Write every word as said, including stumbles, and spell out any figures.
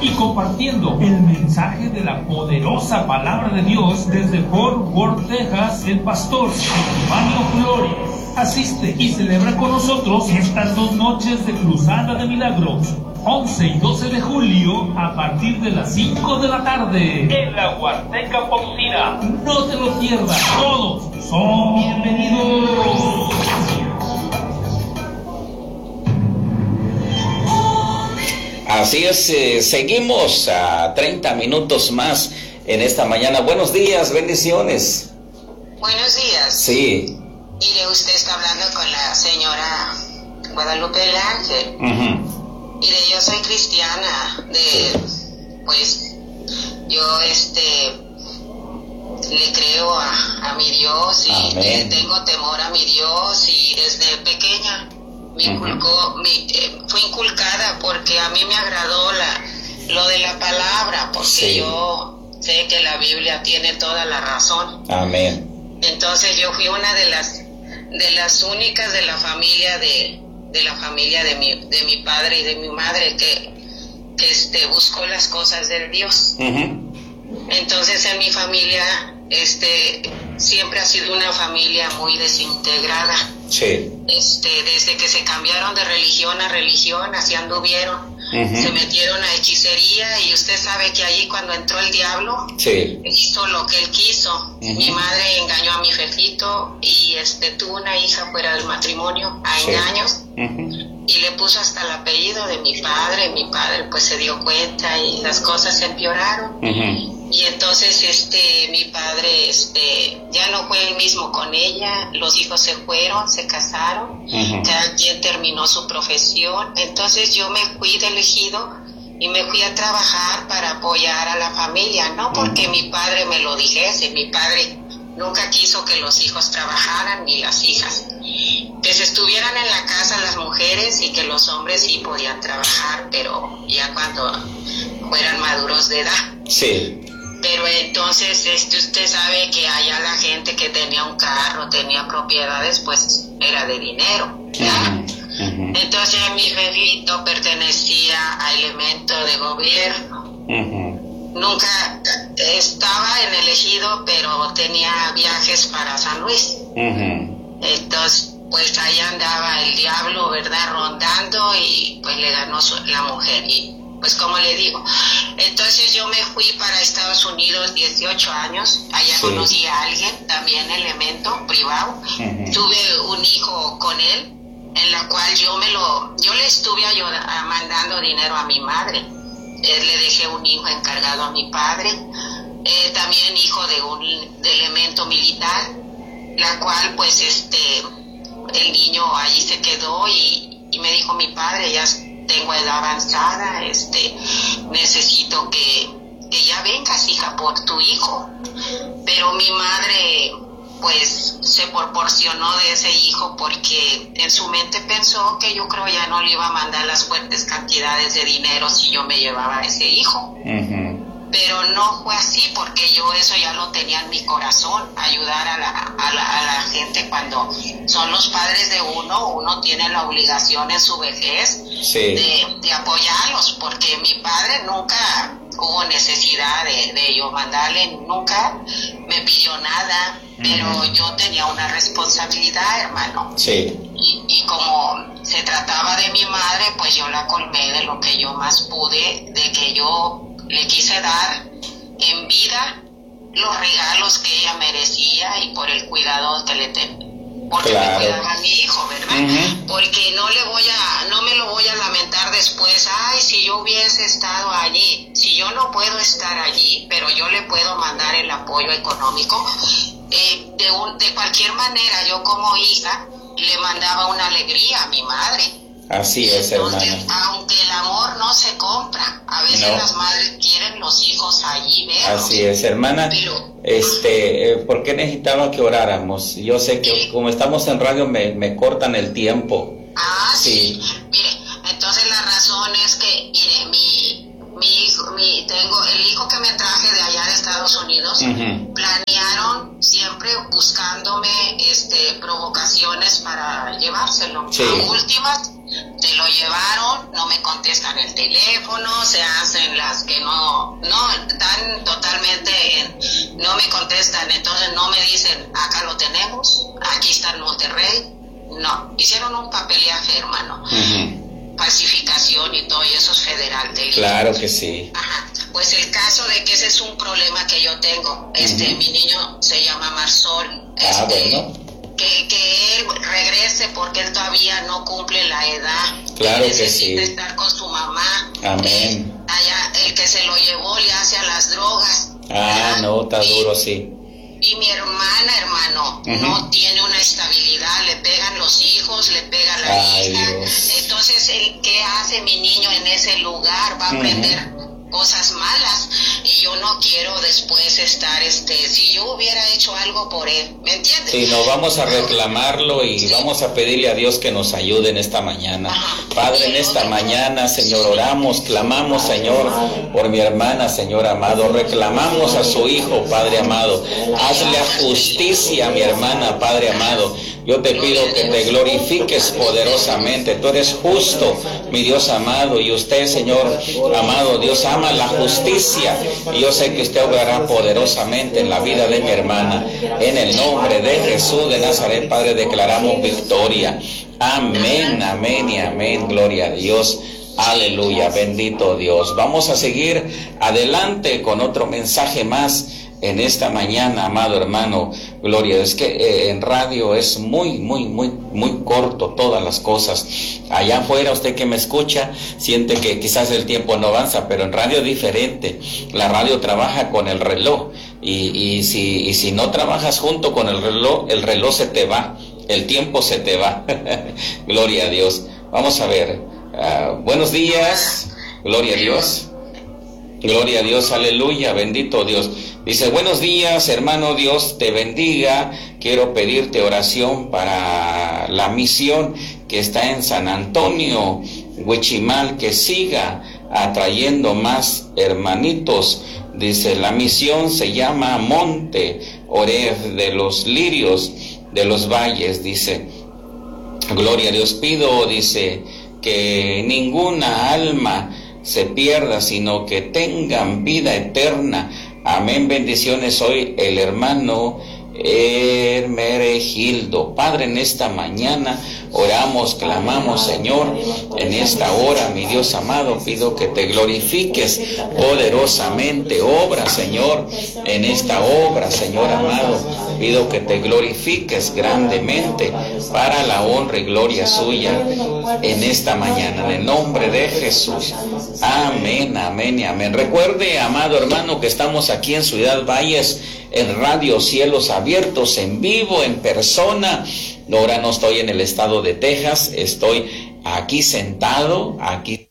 y compartiendo el mensaje de la poderosa palabra de Dios desde Fort Worth, Texas, el pastor Epifanio Flores. Asiste y celebra con nosotros estas dos noches de Cruzada de Milagros, once y doce de julio, a partir de las cinco de la tarde, en la Huasteca Pauxina. No te lo pierdas, todos son bienvenidos. Así es, eh, seguimos a treinta minutos más en esta mañana. Buenos días, bendiciones. Buenos días. Sí. Mire, usted está hablando con la señora Guadalupe del Ángel. Uh-huh. Mire, yo soy cristiana, de, sí. Pues, yo, este, le creo a, a mi Dios y le tengo temor a mi Dios, y desde pequeña me inculcó, uh-huh. me, eh, fue inculcada porque a mí me agradó la, lo de la palabra, porque sí. Yo sé que la Biblia tiene toda la razón. Amén. Entonces yo fui una de las de las únicas de la familia de, de la familia de mi de mi padre y de mi madre que, que este buscó las cosas de Dios. Uh-huh. Entonces en mi familia este siempre ha sido una familia muy desintegrada. Sí. Este, desde que se cambiaron de religión a religión, así anduvieron. Uh-huh. Se metieron a hechicería, y usted sabe que allí cuando entró el diablo, sí. hizo lo que él quiso. Uh-huh. Mi madre engañó a mi jefito y este tuvo una hija fuera del matrimonio a sí. engaños. Uh-huh. Y le puso hasta el apellido de mi padre. Mi padre pues se dio cuenta y las cosas se empeoraron. Uh-huh. Y entonces este mi padre este ya no fue el mismo con ella, los hijos se fueron, se casaron, uh-huh. cada quien terminó su profesión. Entonces yo me fui de elegido y me fui a trabajar para apoyar a la familia, no porque uh-huh. mi padre me lo dijese. Mi padre nunca quiso que los hijos trabajaran ni las hijas, que se estuvieran en la casa las mujeres y que los hombres sí podían trabajar, pero ya cuando fueran maduros de edad. Sí. Pero entonces este usted sabe que allá la gente que tenía un carro, tenía propiedades, pues era de dinero, ¿verdad? Uh-huh. Uh-huh. Entonces mi jefito pertenecía a elemento de gobierno. Uh-huh. Nunca estaba en el ejido, pero tenía viajes para San Luis. Uh-huh. Entonces pues ahí andaba el diablo, ¿verdad? Rondando, y pues le ganó su, la mujer. Y pues como le digo, entonces yo me fui para Estados Unidos, dieciocho años, allá sí. conocí a alguien, también elemento privado, uh-huh. tuve un hijo con él, en la cual yo me lo, yo le estuve ayudando, mandando dinero a mi madre, eh, le dejé un hijo encargado a mi padre, eh, también hijo de un de elemento militar, la cual pues este, el niño allí se quedó, y, y me dijo mi padre, ya tengo edad avanzada, este, necesito que, que ya vengas, hija, por tu hijo. Pero mi madre, pues, se proporcionó de ese hijo porque en su mente pensó que yo creo ya no le iba a mandar las fuertes cantidades de dinero si yo me llevaba a ese hijo. Uh-huh. Pero no fue así, porque yo eso ya lo tenía en mi corazón, ayudar a la, a la, a la gente cuando son los padres de uno, uno tiene la obligación en su vejez sí. de, de apoyarlos, porque mi padre nunca hubo necesidad de, de yo mandarle, nunca me pidió nada, uh-huh. pero yo tenía una responsabilidad, hermano. Sí. Y, y como se trataba de mi madre, pues yo la colmé de lo que yo más pude, de que yo le quise dar en vida los regalos que ella merecía y por el cuidado que le tenía, porque claro. me cuidaba a mi hijo, ¿verdad? Uh-huh. Porque no le voy a, no me lo voy a lamentar después, ay, si yo hubiese estado allí, si yo no puedo estar allí, pero yo le puedo mandar el apoyo económico, eh, de, un, de cualquier manera, yo como hija le mandaba una alegría a mi madre. Así es, entonces, hermana. Aunque el amor no se compra, a veces no. las madres quieren los hijos allí verlos. Así es, hermana. Pero, este, eh, ¿por qué necesitaba que oráramos? Yo sé que mire, como estamos en radio me, me cortan el tiempo. Ah, sí. sí. Mire, entonces la razón es que, mire, mi, mi hijo, mi, tengo el hijo que me traje de allá de Estados Unidos, uh-huh. planearon siempre buscándome, este, provocaciones para llevárselo. Sí. A últimas este, lo llevaron, no me contestan el teléfono, se hacen las que no, no, están totalmente, en, no me contestan, entonces no me dicen, acá lo tenemos, aquí está en Monterrey, no, hicieron un papelaje, hermano, uh-huh. Falsificación y todo, y eso es federal. De claro que sí. Ajá. Pues el caso de que ese es un problema que yo tengo, este, uh-huh. Mi niño se llama Marsol, este, ah, bueno. que, que él regrese porque él todavía no cumple la edad, claro que que necesita sí. estar con su mamá. Amén. Eh, allá, el que se lo llevó le hace a las drogas. Ah, ¿verdad? No, está duro, sí. Y mi hermana, hermano, uh-huh. no tiene una estabilidad, le pegan los hijos, le pega la Ay, hija. Dios. Entonces, ¿qué hace mi niño en ese lugar? Va a aprender uh-huh. cosas malas, y yo no quiero después estar, este, si yo hubiera hecho algo por él, ¿me entiendes? Sí, nos vamos a reclamarlo y sí. Vamos a pedirle a Dios que nos ayude en esta mañana. Ajá. Padre, en esta mañana, Señor, oramos, clamamos, Señor, por mi hermana, Señor amado, reclamamos a su hijo, Padre amado, hazle justicia a mi hermana, Padre amado. Yo te pido que te glorifiques poderosamente. Tú eres justo, mi Dios amado, y usted, Señor amado, Dios ama la justicia, y yo sé que usted obrará poderosamente en la vida de mi hermana. En el nombre de Jesús de Nazaret, Padre, declaramos victoria. Amén, amén y amén. Gloria a Dios. Aleluya, bendito Dios. Vamos a seguir adelante con otro mensaje más en esta mañana, amado hermano. Gloria, es que eh, en radio es muy, muy, muy, muy corto todas las cosas. Allá afuera, usted que me escucha, siente que quizás el tiempo no avanza, pero en radio es diferente. La radio trabaja con el reloj, y, y, si, y si no trabajas junto con el reloj, el reloj se te va, el tiempo se te va. Gloria a Dios. Vamos a ver. Uh, buenos días. Gloria a Dios. Gloria a Dios, aleluya, bendito Dios. Dice, buenos días, hermano, Dios te bendiga. Quiero pedirte oración para la misión que está en San Antonio, Huichimal, que siga atrayendo más hermanitos. Dice, la misión se llama Monte Oreb de los Lirios de los Valles. Dice, gloria a Dios, pido, dice, que ninguna alma se pierda, sino que tengan vida eterna. Amén, bendiciones. Soy el hermano Hermeregildo. Padre, en esta mañana oramos, clamamos, Señor, en esta hora, mi Dios amado, pido que te glorifiques poderosamente. Obra, Señor, en esta obra, Señor amado, pido que te glorifiques grandemente para la honra y gloria suya en esta mañana, en el nombre de Jesús. Amén, amén y amén. Recuerde, amado hermano, que estamos aquí en Ciudad Valles, en Radio Cielos Abiertos, en vivo, en persona. Ahora no estoy en el estado de Texas, estoy aquí sentado, aquí